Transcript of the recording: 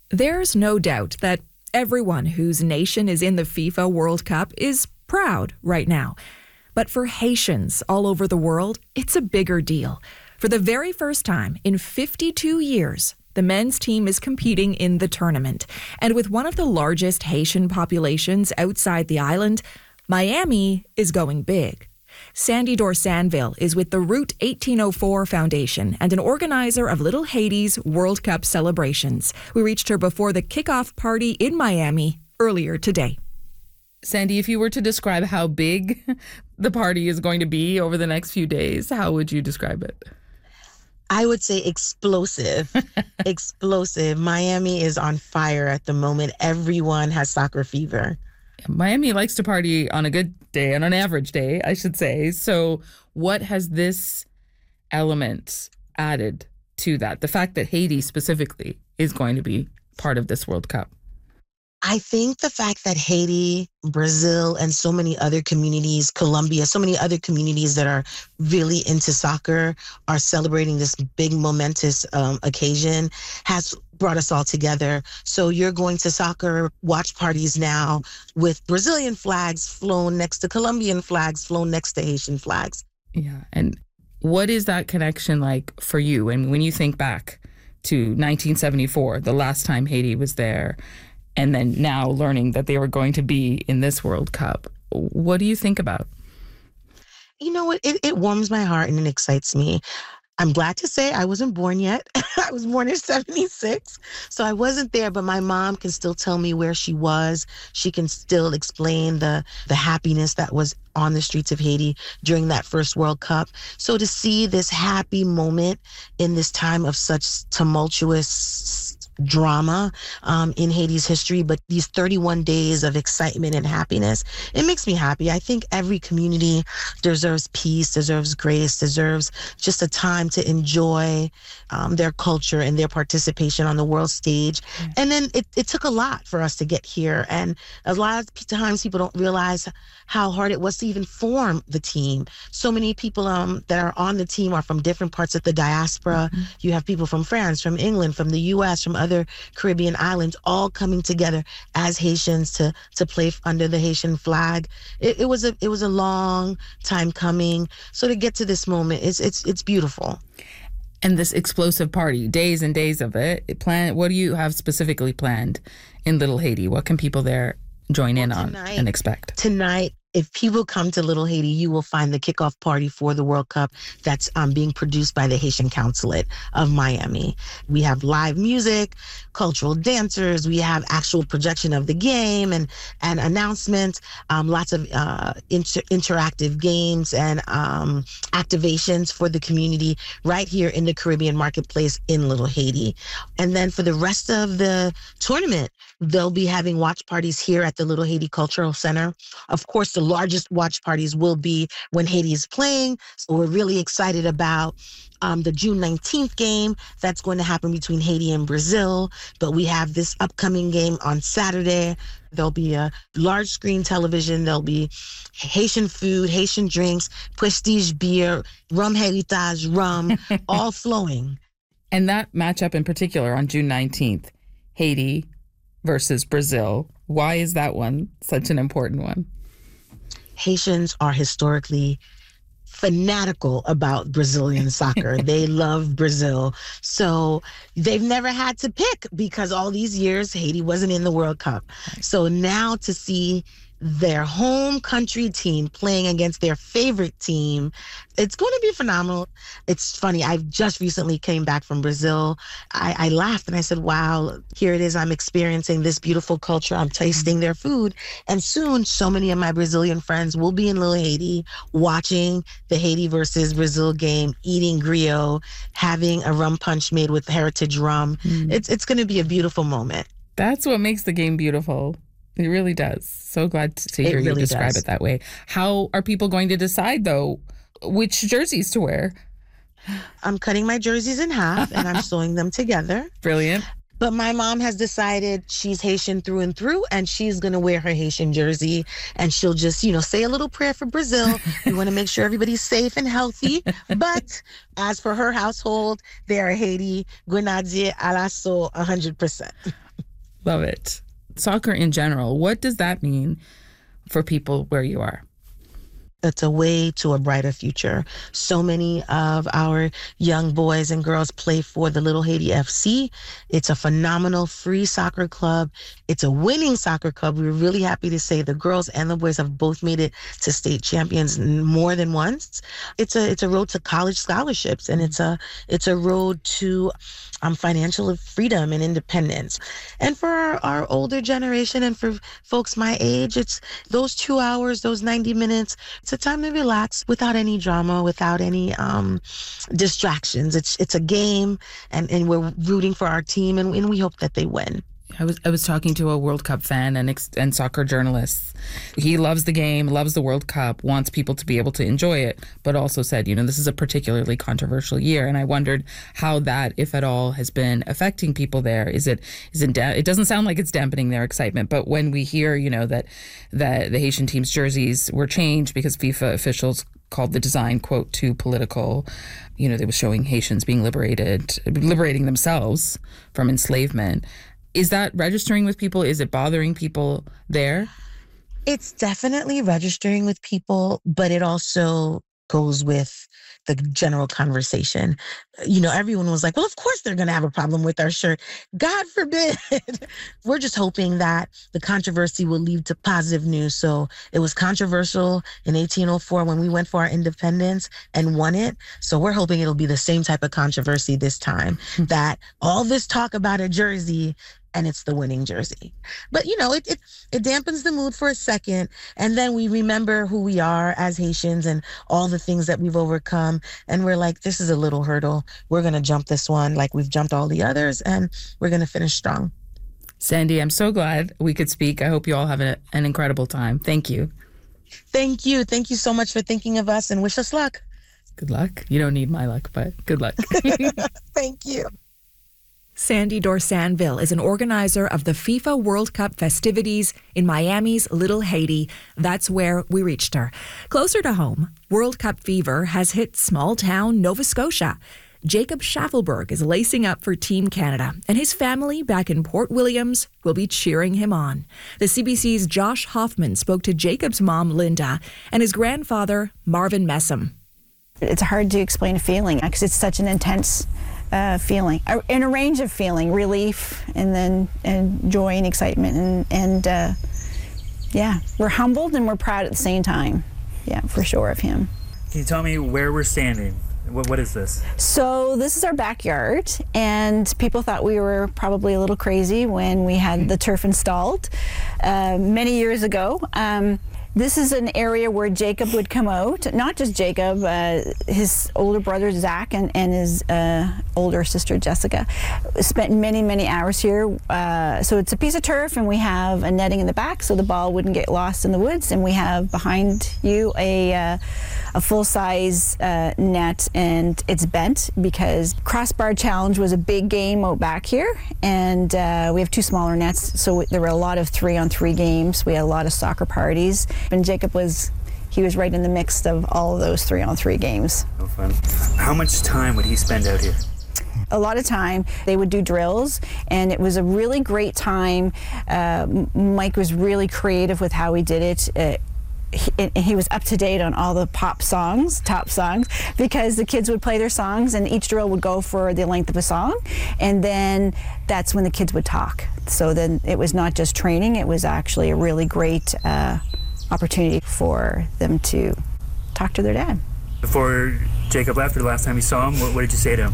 There's no doubt that everyone whose nation is in the FIFA World Cup is proud right now. But for Haitians all over the world, it's a bigger deal. For the very first time in 52 years, the men's team is competing in the tournament. And with one of the largest Haitian populations outside the island, Miami is going big. Sandy Dorsanville is with the Route 1804 Foundation and an organizer of Little Haiti's World Cup celebrations. We reached her before the kickoff party in Miami earlier today. Sandy, if you were to describe how big the party is going to be over the next few days, how would you describe it? I would say explosive. Explosive. Miami is on fire at the moment. Everyone has soccer fever. Miami likes to party on a good day, on an average day, I should say. So what has this element added to that? The fact that Haiti specifically is going to be part of this World Cup. I think the fact that Haiti, Brazil, and so many other communities, Colombia, so many other communities that are really into soccer are celebrating this big momentous occasion has brought us all together. So you're going to soccer watch parties now with Brazilian flags flown next to Colombian flags, flown next to Haitian flags. Yeah. And what is that connection like for you? And when you think back to 1974, the last time Haiti was there, and then now learning that they were going to be in this World Cup, what do you think about? You know what? It warms my heart and it excites me. I'm glad to say I wasn't born yet. I was born in 76, so I wasn't there, but my mom can still tell me where she was. She can still explain the happiness that was on the streets of Haiti during that first World Cup. So to see this happy moment in this time of such tumultuous drama in Haiti's history, but these 31 days of excitement and happiness, it makes me happy. I think every community deserves peace, deserves grace, deserves just a time to enjoy their culture and their participation on the world stage. Mm. And then it took a lot for us to get here. And a lot of times people don't realize how hard it was to even form the team. So many people that are on the team are from different parts of the diaspora. Mm-hmm. You have people from France, from England, from the U.S., from other Caribbean islands, all coming together as Haitians to play under the Haitian flag. It was a long time coming. So to get to this moment, it's beautiful. And this explosive party, days and days of it. What do you have specifically planned in Little Haiti? What can people there join in on and expect? Tonight, if people come to Little Haiti, you will find the kickoff party for the World Cup that's being produced by the Haitian Consulate of Miami. We have live music, cultural dancers, we have actual projection of the game and announcements, lots of interactive games and activations for the community right here in the Caribbean marketplace in Little Haiti. And then for the rest of the tournament, they'll be having watch parties here at the Little Haiti Cultural Center. Of course, the largest watch parties will be when Haiti is playing. So we're really excited about the June 19th game that's going to happen between Haiti and Brazil. But we have this upcoming game on Saturday. There'll be a large screen television. There'll be Haitian food, Haitian drinks, prestige beer, rum heritage, rum, all flowing. And that matchup in particular on June 19th, Haiti versus Brazil. Why is that one such an important one? Haitians are historically fanatical about Brazilian soccer. They love Brazil. So they've never had to pick because all these years Haiti wasn't in the World Cup. So now to see their home country team playing against their favorite team, it's going to be phenomenal. It's funny. I just recently came back from Brazil. I laughed and I said, wow, here it is. I'm experiencing this beautiful culture. I'm tasting their food. And soon, so many of my Brazilian friends will be in Little Haiti watching the Haiti versus Brazil game, eating griot, having a rum punch made with heritage rum. It's going to be a beautiful moment. That's what makes the game beautiful. It really does. So glad to hear you describe it that way. How are people going to decide, though, which jerseys to wear? I'm cutting my jerseys in half and I'm sewing them together. Brilliant. But my mom has decided she's Haitian through and through, and she's going to wear her Haitian jersey, and she'll just, say a little prayer for Brazil. We want to make sure everybody's safe and healthy. But as for her household, they are Haiti Grenadier à l'assaut 100%. Love it. Soccer in general, what does that mean for people where you are? It's a way to a brighter future. So many of our young boys and girls play for the Little Haiti FC. It's a phenomenal free soccer club. It's a winning soccer club. We're really happy to say the girls and the boys have both made it to state champions more than once. It's a road to college scholarships, and it's a road to financial freedom and independence. And for our older generation and for folks my age, it's those 2 hours, those 90 minutes. It's a time to relax without any drama, without any distractions. It's a game, and we're rooting for our team, and we hope that they win. I was talking to a World Cup fan and soccer journalist. He loves the game, loves the World Cup, wants people to be able to enjoy it, but also said, this is a particularly controversial year. And I wondered how that, if at all, has been affecting people there. It doesn't sound like it's dampening their excitement, but when we hear, that the Haitian team's jerseys were changed because FIFA officials called the design, quote, too political. They were showing Haitians being liberating themselves from enslavement. Is that registering with people? Is it bothering people there? It's definitely registering with people, but it also goes with the general conversation. Everyone was like, well, of course they're going to have a problem with our shirt. God forbid. We're just hoping that the controversy will lead to positive news. So it was controversial in 1804 when we went for our independence and won it. So we're hoping it'll be the same type of controversy this time, that all this talk about a jersey and it's the winning jersey. But, it dampens the mood for a second. And then we remember who we are as Haitians and all the things that we've overcome. And we're like, this is a little hurdle. We're going to jump this one like we've jumped all the others, and we're going to finish strong. Sandy, I'm so glad we could speak. I hope you all have an incredible time. Thank you. Thank you. Thank you so much for thinking of us, and wish us luck. Good luck. You don't need my luck, but good luck. Thank you. Sandy Dorsanville is an organizer of the FIFA World Cup festivities in Miami's Little Haiti. That's where we reached her. Closer to home, World Cup fever has hit small-town Nova Scotia. Jacob Schaffelberg is lacing up for Team Canada, and his family back in Port Williams will be cheering him on. The CBC's Josh Hoffman spoke to Jacob's mom, Linda, and his grandfather, Marvin Messam. It's hard to explain a feeling because it's such an intense feeling, in a range of feeling, relief and joy and excitement. And we're humbled and we're proud at the same time. Yeah, for sure of him. Can you tell me where we're standing? What is this? So this is our backyard, and people thought we were probably a little crazy when we had the turf installed many years ago. This is an area where Jacob would come out, not just Jacob, his older brother Zach and his older sister Jessica spent many, many hours here. So it's a piece of turf, and we have a netting in the back so the ball wouldn't get lost in the woods, and we have behind you a full-size net, and it's bent because Crossbar Challenge was a big game out back here, and we have two smaller nets, so there were a lot of 3-on-3 games. We had a lot of soccer parties, and Jacob was right in the mix of all of those 3-on-3 games. Oh, fun. How much time would he spend out here? A lot of time. They would do drills, and it was a really great time. Mike was really creative with how he did it. He was up to date on all the top songs, because the kids would play their songs, and each drill would go for the length of a song, and then that's when the kids would talk. So then it was not just training, it was actually a really great opportunity for them to talk to their dad. Before Jacob left, or the last time you saw him, what did you say to him?